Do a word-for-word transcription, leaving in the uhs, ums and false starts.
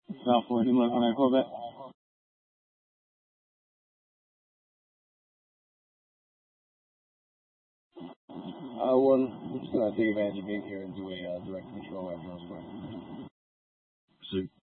South Florida eleven on Corvette. Uh, well, I'm just gonna take advantage of being here and do a uh, direct control at Jones Square. So